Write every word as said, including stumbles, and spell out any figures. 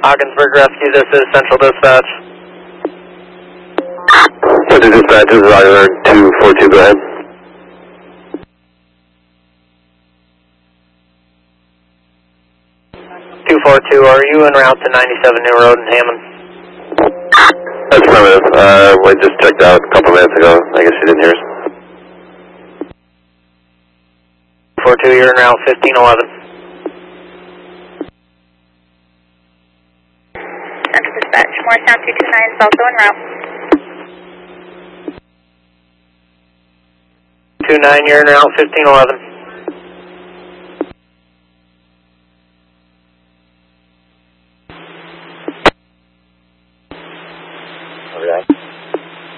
Ogdensburg Rescue, this is Central Dispatch. Central Dispatch, this is Ogdensburg two four two, go ahead. two four two, are you en route to ninety-seven New Road in Hammond? That's affirmative. Uh, we just checked out a couple minutes ago. I guess you didn't hear us. two four two, you're en route fifteen eleven. Central Dispatch, Morristown two two nine is also en route. two nine, you're en route fifteen eleven.